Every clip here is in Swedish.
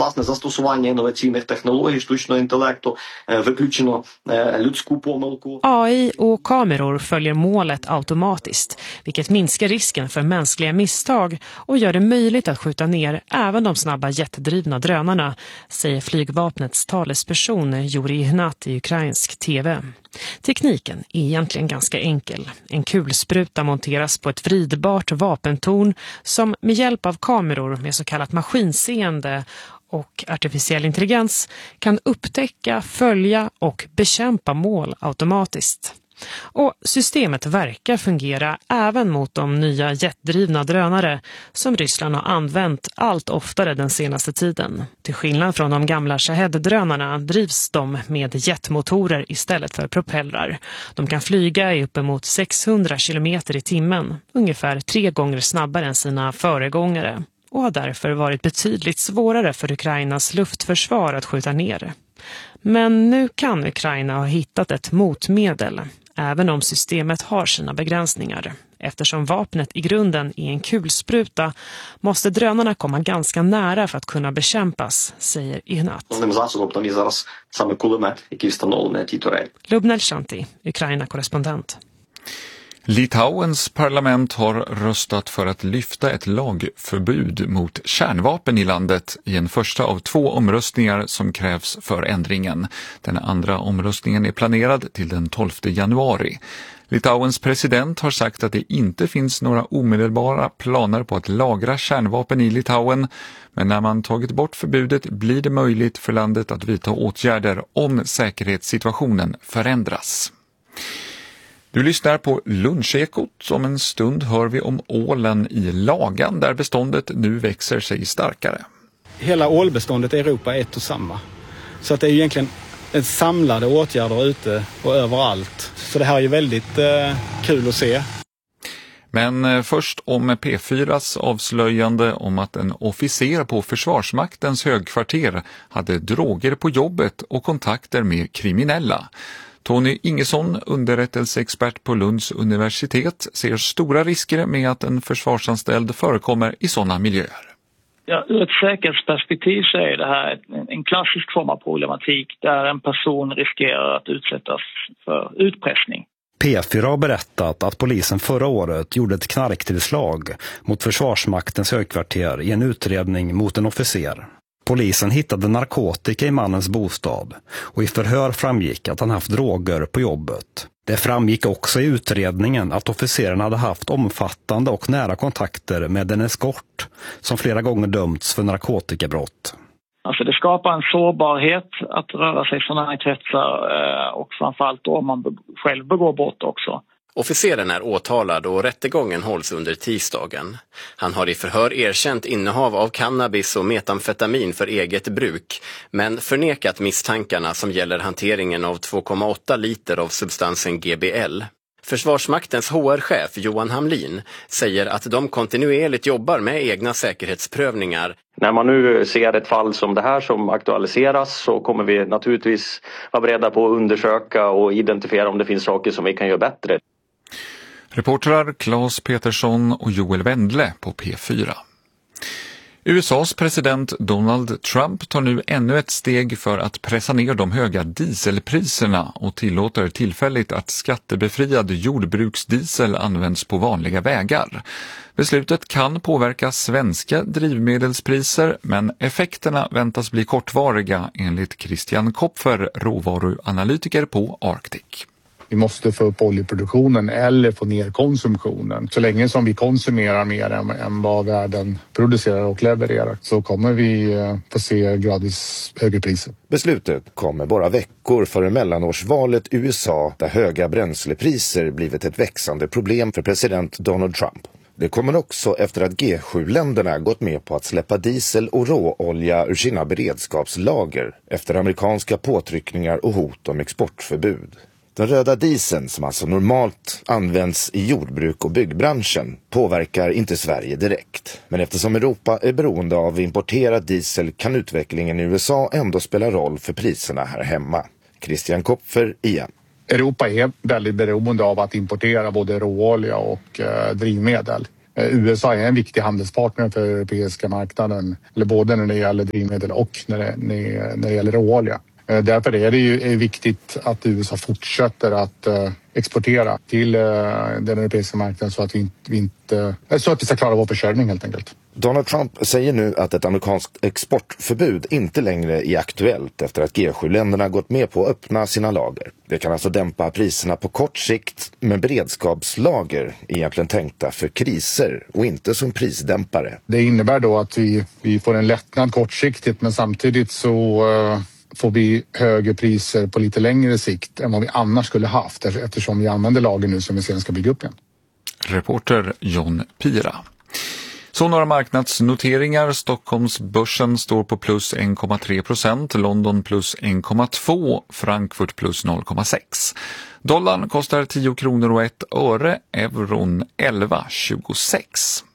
власне застосування інноваційних технологій, штучного інтелекту, виключено людську помилку. AI och kameror följer målet automatiskt, vilket minskar risken för mänskliga misstag och gör det möjligt att skjuta ner även de snabba jetdrivna drönarna, säger flygvapnets talesperson Yuri Ihnat i ukrainsk tv. Tekniken är egentligen ganska enkel. En kulspruta monteras på ett vridbart vapentorn som med hjälp av kameror med så kallat maskinseende och artificiell intelligens kan upptäcka, följa och bekämpa mål automatiskt. Och systemet verkar fungera även mot de nya jetdrivna drönare som Ryssland har använt allt oftare den senaste tiden. Till skillnad från de gamla Shahed-drönarna drivs de med jetmotorer istället för propellrar. De kan flyga i uppemot 600 kilometer i timmen, ungefär 3 gånger snabbare än sina föregångare, och har därför varit betydligt svårare för Ukrainas luftförsvar att skjuta ner. Men nu kan Ukraina ha hittat ett motmedel, även om systemet har sina begränsningar. Eftersom vapnet i grunden är en kulspruta måste drönarna komma ganska nära för att kunna bekämpas, säger Ihnat. Lubnel Shanti, Ukraina-korrespondent. Litauens parlament har röstat för att lyfta ett lagförbud mot kärnvapen i landet i en första av 2 omröstningar som krävs för ändringen. Den andra omröstningen är planerad till den 12 januari. Litauens president har sagt att det inte finns några omedelbara planer på att lagra kärnvapen i Litauen, men när man tagit bort förbudet blir det möjligt för landet att vidta åtgärder om säkerhetssituationen förändras. Du lyssnar på Lunchekot. Om en stund hör vi om ålen i Lagan där beståndet nu växer sig starkare. Hela ålbeståndet i Europa är ett och samma. Så att det är egentligen ett samlade åtgärder ute och överallt. Så det här är ju väldigt kul att se. Men först om P4s avslöjande om att en officer på Försvarsmaktens högkvarter hade droger på jobbet och kontakter med kriminella. Tony Ingesson, underrättelseexpert på Lunds universitet, ser stora risker med att en försvarsanställd förekommer i sådana miljöer. Ja, ur ett säkerhetsperspektiv så är det här en klassisk form av problematik där en person riskerar att utsättas för utpressning. P4 har berättat att polisen förra året gjorde ett knarktillslag mot Försvarsmaktens högkvarter i en utredning mot en officer. Polisen hittade narkotika i mannens bostad och i förhör framgick att han haft droger på jobbet. Det framgick också i utredningen att officeren hade haft omfattande och nära kontakter med en eskort som flera gånger dömts för narkotikabrott. Alltså det skapar en sårbarhet att röra sig i sådana här kretsar och framförallt då om man själv begår brott också. Officeren är åtalad och rättegången hålls under tisdagen. Han har i förhör erkänt innehav av cannabis och metamfetamin för eget bruk, men förnekat misstankarna som gäller hanteringen av 2,8 liter av substansen GBL. Försvarsmaktens HR-chef Johan Hamlin säger att de kontinuerligt jobbar med egna säkerhetsprövningar. När man nu ser ett fall som det här som aktualiseras så kommer vi naturligtvis vara beredda på att undersöka och identifiera om det finns saker som vi kan göra bättre. Reportrar Claes Petersson och Joel Wendle på P4. USAs president Donald Trump tar nu ännu ett steg för att pressa ner de höga dieselpriserna och tillåter tillfälligt att skattebefriad jordbruksdiesel används på vanliga vägar. Beslutet kan påverka svenska drivmedelspriser, men effekterna väntas bli kortvariga enligt Christian Kopfer, råvaruanalytiker på Arctic. Vi måste få upp oljeproduktionen eller få ner konsumtionen. Så länge som vi konsumerar mer än vad världen producerar och levererar så kommer vi få se gradvis högre priser. Beslutet kommer bara veckor före mellanårsvalet i USA där höga bränslepriser blivit ett växande problem för president Donald Trump. Det kommer också efter att G7-länderna gått med på att släppa diesel och råolja ur sina beredskapslager efter amerikanska påtryckningar och hot om exportförbud. Den röda dieseln, som alltså normalt används i jordbruk och byggbranschen, påverkar inte Sverige direkt. Men eftersom Europa är beroende av importerad diesel kan utvecklingen i USA ändå spela roll för priserna här hemma. Christian Kopfer igen. Europa är väldigt beroende av att importera både råolja och drivmedel. USA är en viktig handelspartner för europeiska marknaden, eller både när det gäller drivmedel och när det gäller råolja. Därför är det ju viktigt att USA fortsätter att exportera till den europeiska marknaden så att vi ska klara vår försörjning helt enkelt. Donald Trump säger nu att ett amerikanskt exportförbud inte längre är aktuellt efter att G7-länderna gått med på att öppna sina lager. Det kan alltså dämpa priserna på kort sikt, men beredskapslager är egentligen tänkta för kriser och inte som prisdämpare. Det innebär då att vi får en lättnad kortsiktigt, men samtidigt så får vi högre priser på lite längre sikt än vad vi annars skulle haft eftersom vi använder lager nu som vi sen ska bygga upp igen. Reporter John Pira. Så några marknadsnoteringar. Stockholmsbörsen står på plus 1,3%, London plus 1,2%, Frankfurt plus 0,6%. Dollarn kostar 10 kronor och 1 öre, euron 11,26.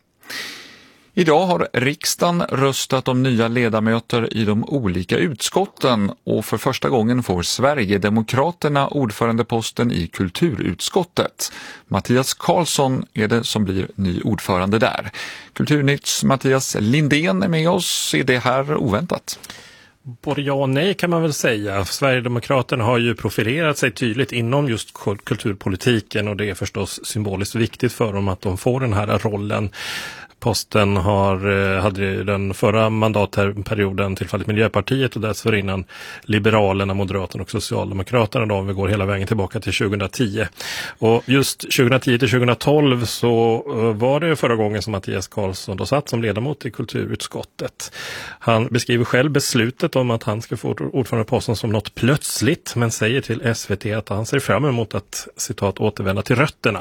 Idag har riksdagen röstat om nya ledamöter i de olika utskotten och för första gången får Sverigedemokraterna ordförandeposten i kulturutskottet. Mattias Karlsson är det som blir ny ordförande där. Kulturnytts Mattias Lindén är med oss. Är det här oväntat? Både ja och nej kan man väl säga. Sverigedemokraterna har ju profilerat sig tydligt inom just kulturpolitiken och det är förstås symboliskt viktigt för dem att de får den här rollen. Posten hade den förra mandatperioden tillfallit Miljöpartiet och dessförinnan Liberalerna, Moderaterna och Socialdemokraterna då, om vi går hela vägen tillbaka till 2010. Och just 2010 till 2012 så var det förra gången som Mattias Karlsson då satt som ledamot i kulturutskottet. Han beskriver själv beslutet om att han ska få ordförandeposten som något plötsligt, men säger till SVT att han ser fram emot att, citat, återvända till rötterna.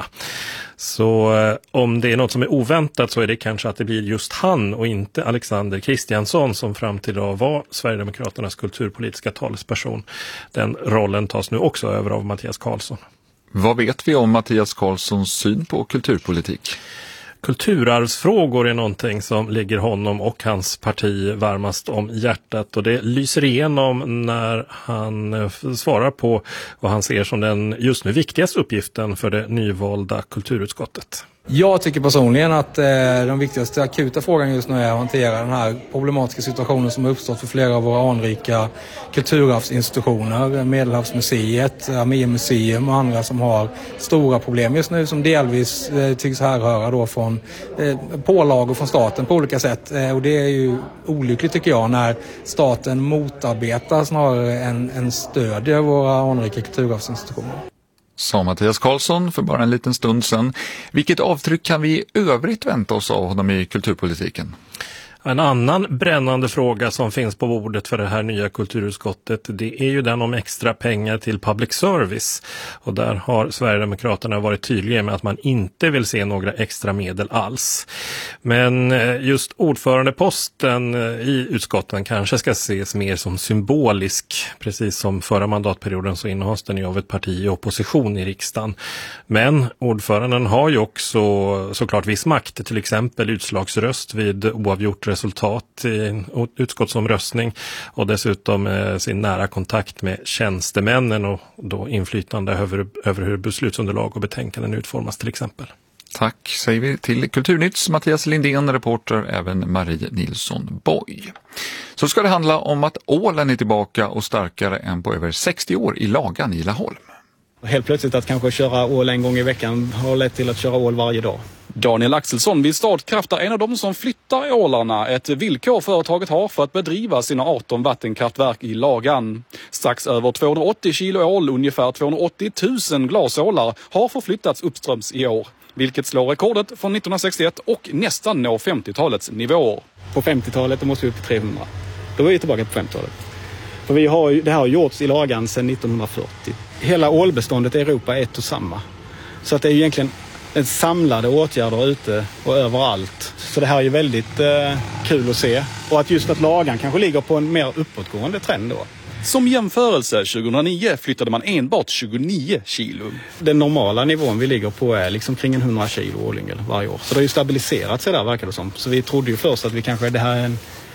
Så om det är något som är oväntat så är det kanske att det blir just han och inte Alexander Kristiansson som fram till idag var Sverigedemokraternas kulturpolitiska talesperson. Den rollen tas nu också över av Mattias Karlsson. Vad vet vi om Mattias Karlssons syn på kulturpolitik? Kulturarvsfrågor är någonting som ligger honom och hans parti varmast om hjärtat och det lyser igenom när han svarar på vad han ser som den just nu viktigaste uppgiften för det nyvalda kulturutskottet. Jag tycker personligen att den viktigaste akuta frågan just nu är att hantera den här problematiska situationen som har uppstått för flera av våra anrika kulturarvsinstitutioner, Medelhavsmuseet, Armémuseum och andra som har stora problem just nu som delvis tycks härröra då från pålagor från staten på olika sätt. Och det är ju olyckligt tycker jag när staten motarbetar snarare än stödjer våra anrika kulturarvsinstitutioner. Sa Mattias Karlsson för bara en liten stund sedan. Vilket avtryck kan vi i övrigt vänta oss av honom i kulturpolitiken? En annan brännande fråga som finns på bordet för det här nya kulturutskottet, det är ju den om extra pengar till public service. Och där har Sverigedemokraterna varit tydliga med att man inte vill se några extra medel alls. Men just ordförandeposten i utskotten kanske ska ses mer som symbolisk. Precis som förra mandatperioden så innehas den ju av ett parti i opposition i riksdagen. Men ordföranden har ju också såklart viss makt, till exempel utslagsröst vid oavgjort resultat i en utskottsomröstning och dessutom sin nära kontakt med tjänstemännen och då inflytande över hur beslutsunderlag och betänkanden utformas till exempel. Tack säger vi till Kulturnytts Mattias Lindén, reporter även Marie Nilsson Boy. Så ska det handla om att ålen är tillbaka och starkare än på över 60 år i Lagan i Laholm. Helt plötsligt att kanske köra ål en gång i veckan har lett till att köra ål varje dag. Daniel Axelsson vid Statkraft är en av de som flyttar ålarna. Ett villkor företaget har för att bedriva sina 18 vattenkraftverk i Lagan. Strax över 280 kilo ål, ungefär 280 000 glasålar, har förflyttats uppströms i år. Vilket slår rekordet från 1961 och nästan når 50-talets nivåer. På 50-talet måste vi upp till 300. Då är vi tillbaka på 50-talet. För det här har gjorts i Lagan sedan 1940. Hela ålbeståndet i Europa är ett och samma. Så att det är egentligen en samlade åtgärder ute och överallt. Så det här är ju väldigt kul att se. Och att just att Lagan kanske ligger på en mer uppåtgående trend då. Som jämförelse 2009 flyttade man enbart 29 kilo. Den normala nivån vi ligger på är liksom kring 100 kilo årligen varje år. Så det har ju stabiliserat sig där verkar det som. Så vi trodde ju först att vi kanske det här är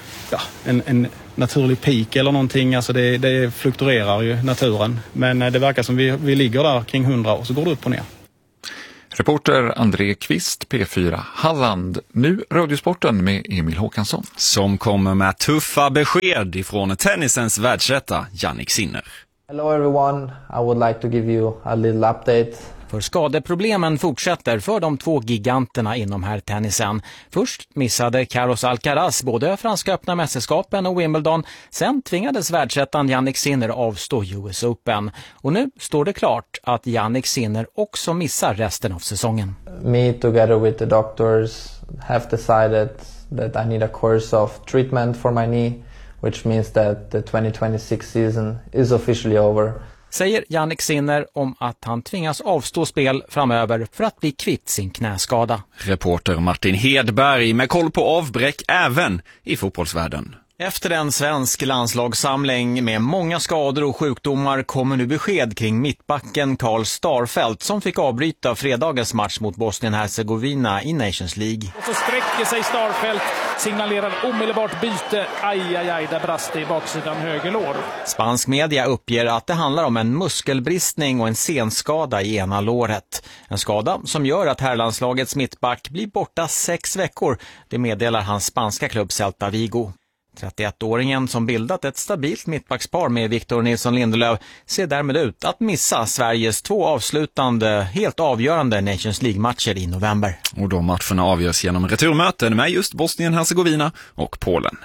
en naturlig peak eller någonting. Alltså det fluktuerar ju naturen. Men det verkar som vi ligger där kring 100 och så går det upp och ner. Reporter André Kvist, P4 Halland. Nu Radiosporten med Emil Håkansson. Som kommer med tuffa besked ifrån tennisens världsetta Jannik Sinner. Hello everyone, I would like to give you a little update. För skadeproblemen fortsätter för de två giganterna inom herrtennisen. Först missade Carlos Alcaraz både franska öppna mästerskapen och Wimbledon. Sen tvingades världsettan Jannik Sinner avstå US Open. Och nu står det klart att Jannik Sinner också missar resten av säsongen. Me together with the doctors have decided that I need a course of treatment for my knee, which means that the 2026 season is officially over. Säger Jannik Sinner om att han tvingas avstå spel framöver för att bli kvitt sin knäskada. Reporter Martin Hedberg med koll på avbräck även i fotbollsvärlden. Efter en svensk landslagssamling med många skador och sjukdomar kommer nu besked kring mittbacken Karl Starfelt som fick avbryta fredagens match mot Bosnien-Hercegovina i Nations League. Och så sträcker sig Starfelt, signalerar omedelbart byte. Aj, där brast det i baksidan höger lår. Spansk media uppger att det handlar om en muskelbristning och en senskada i ena låret. En skada som gör att herrlandslagets mittback blir borta 6 veckor. Det meddelar hans spanska klubb Celta Vigo. 31-åringen som bildat ett stabilt mittbackspar med Victor Nilsson Lindelöf ser därmed ut att missa Sveriges 2 avslutande, helt avgörande Nations League-matcher i november. Och de matcherna avgörs genom returmöten med just Bosnien-Hercegovina och Polen.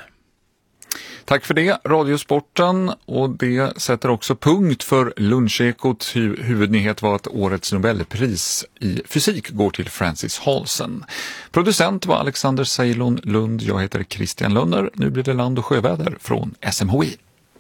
Tack för det, Radiosporten, och det sätter också punkt för Lunchekot. Huvudnyhet var att årets Nobelpris i fysik går till Francis Halsen. Producent var Alexander Ceylon Lund, jag heter Christian Lönner. Nu blir det land- och sjöväder från SMHI.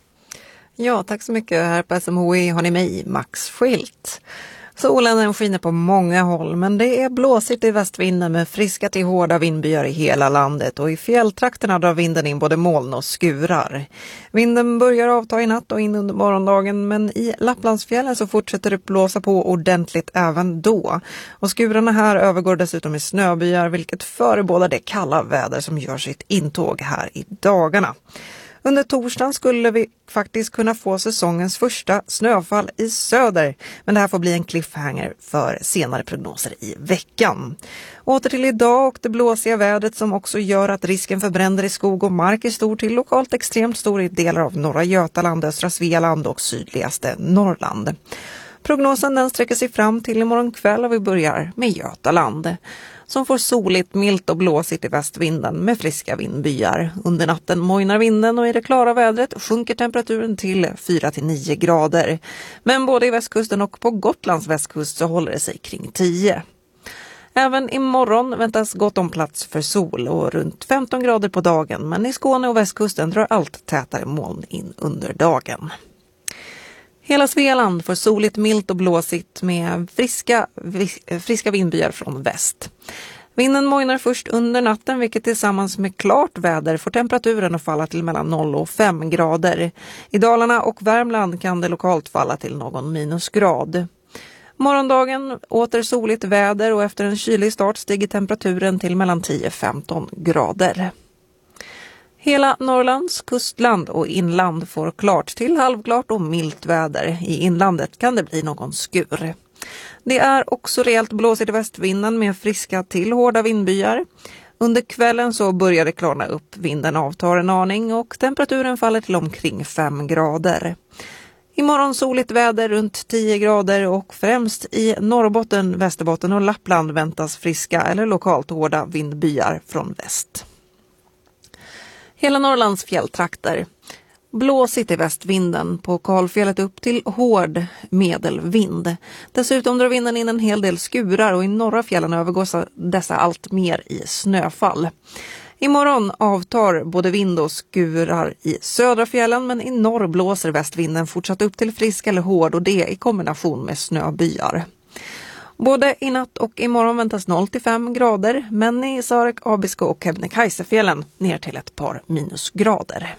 Ja, tack så mycket. Här på SMHI har ni mig, Max Schilt. Solen skiner på många håll, men det är blåsigt i västvinden med friska till hårda vindbyar i hela landet, och i fjälltrakterna drar vinden in både moln och skurar. Vinden börjar avta i natt och in under morgondagen, men i Lapplandsfjällen så fortsätter det blåsa på ordentligt även då. Och skurarna här övergår dessutom i snöbyar, vilket förebådar det kalla väder som gör sitt intåg här i dagarna. Under torsdagen skulle vi faktiskt kunna få säsongens första snöfall i söder. Men det här får bli en cliffhanger för senare prognoser i veckan. Åter till idag och det blåsiga vädret som också gör att risken för bränder i skog och mark är stor till lokalt extremt stor i delar av norra Götaland, östra Svealand och sydligaste Norrland. Prognosen den sträcker sig fram till imorgon kväll och vi börjar med Götaland. Som får soligt, milt och blåsigt i västvinden med friska vindbyar. Under natten mojnar vinden och i det klara vädret sjunker temperaturen till 4-9 grader. Men både i västkusten och på Gotlands västkust så håller det sig kring 10. Även imorgon väntas gott om plats för sol och runt 15 grader på dagen. Men i Skåne och västkusten drar allt tätare moln in under dagen. Hela Svealand får soligt, milt och blåsigt med friska vindbyar från väst. Vinden mojnar först under natten, vilket tillsammans med klart väder får temperaturen att falla till mellan 0 och 5 grader. I Dalarna och Värmland kan det lokalt falla till någon minusgrad. Morgondagen åter soligt väder och efter en kylig start stiger temperaturen till mellan 10-15 grader. Hela Norrlands kustland och inland får klart till halvklart och milt väder. I inlandet kan det bli någon skur. Det är också rejält blåsigt i västvinden med friska till hårda vindbyar. Under kvällen så börjar det klarna upp, vinden avtar en aning och temperaturen faller till omkring 5 grader. Imorgon soligt väder runt 10 grader och främst i Norrbotten, Västerbotten och Lappland väntas friska eller lokalt hårda vindbyar från väst. Hela Norrlands fjälltrakter. Blåsigt i västvinden, på Kalfjället upp till hård medelvind. Dessutom drar vinden in en hel del skurar och i norra fjällen övergår dessa allt mer i snöfall. Imorgon avtar både vind och skurar i södra fjällen, men i norr blåser västvinden fortsatt upp till frisk eller hård och det i kombination med snöbyar. Både i natt och imorgon väntas 0-5 grader, men i Sarek, Abisko och Kebnekaisefjällen ner till ett par minusgrader.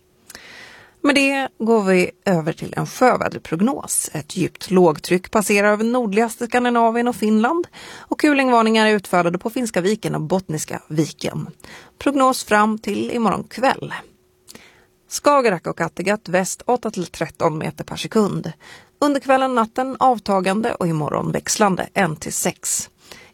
Med det går vi över till en sjöväderprognos. Ett djupt lågtryck passerar över nordligaste Skandinavien och Finland och kulingvarningar är utfärdade på Finska viken och Bottniska viken. Prognos fram till imorgon kväll. Skagerrak och Kattegatt väst 8-13 meter per sekund. Under kvällen natten avtagande och imorgon växlande 1-6.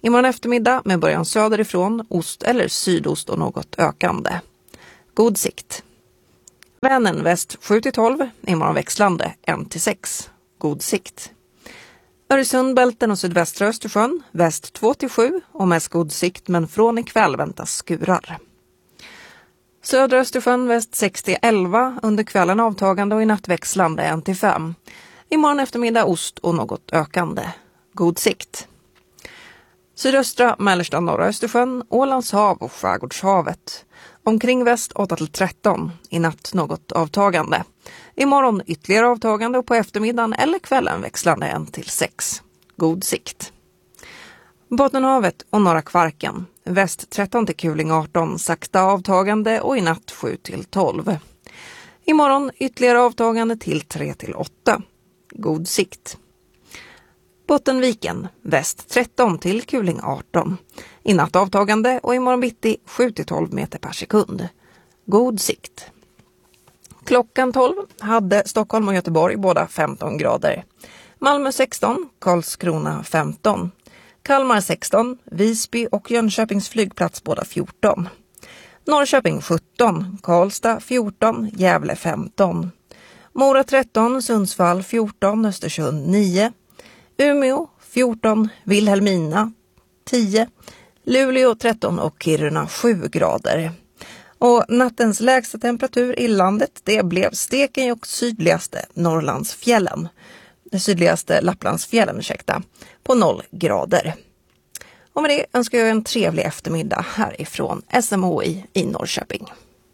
Imorgon eftermiddag med början söderifrån, ost eller sydost och något ökande. God sikt. Vänern väst 7-12, imorgon växlande 1-6. God sikt. Öresundbälten och sydvästra Östersjön, väst 2-7 och mest god sikt, men från ikväll väntas skurar. Södra Östersjön väst 6-11, under kvällen avtagande och i natt växlande 1-5. Imorgon eftermiddag ost och något ökande. God sikt. Sydöstra, mellersta norra Östersjön, Ålands hav och Skärgårdshavet. Omkring väst 8-13, i natt något avtagande. Imorgon ytterligare avtagande och på eftermiddagen eller kvällen växlande 1-6. God sikt. Bottenhavet och norra Kvarken. Väst 13 till kuling 18, sakta avtagande och i natt 7-12. Imorgon ytterligare avtagande till 3-8. God sikt. Bottenviken, väst 13 till kuling 18. I natt avtagande och imorgon bitti 7-12 meter per sekund. God sikt. Klockan 12 hade Stockholm och Göteborg båda 15 grader. Malmö 16, Karlskrona 15. Kalmar 16, Visby och Jönköpings flygplats båda 14. Norrköping 17, Karlstad 14, Gävle 15. Mora 13, Sundsvall 14, Östersund 9. Umeå 14, Vilhelmina 10, Luleå 13 och Kiruna 7 grader. Och nattens lägsta temperatur i landet, det blev Stekenjokk sydligaste Norrlandsfjällen. Det sydligaste Lapplandsfjällen, på 0 grader. Och med det önskar jag en trevlig eftermiddag härifrån SMHI i Norrköping.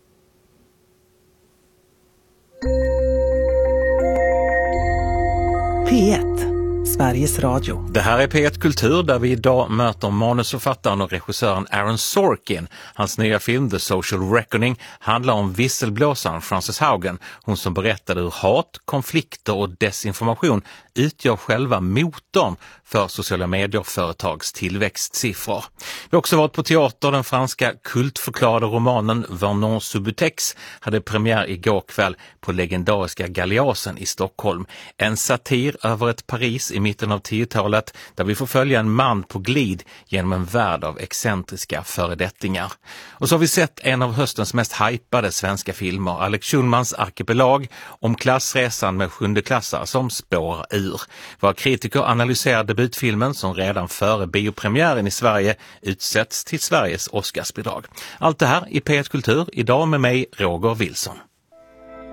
P1, Sveriges Radio. Det här är P1 Kultur där vi idag möter manusförfattaren och regissören Aaron Sorkin. Hans nya film The Social Reckoning handlar om visselblåsaren Frances Haugen. Hon som berättade hur hat, konflikter och desinformation utgör själva motorn för sociala medier-företags tillväxtsiffror. Vi har också varit på teater. Den franska kultförklarade romanen Vernon Subutex hade premiär igår kväll på legendariska Galeasen i Stockholm. En satir över ett Paris i mitten av 10-talet där vi får följa en man på glid genom en värld av excentriska föredettingar. Och så har vi sett en av höstens mest hypade svenska filmer, Alex Schulmans Arkipelag, om klassresan med 7-klassare som spårar ur. Våra kritiker analyserar debutfilmen som redan före biopremiären i Sverige utsätts till Sveriges Oscarsbidrag. Allt det här i P1 Kultur, idag med mig Roger Wilson.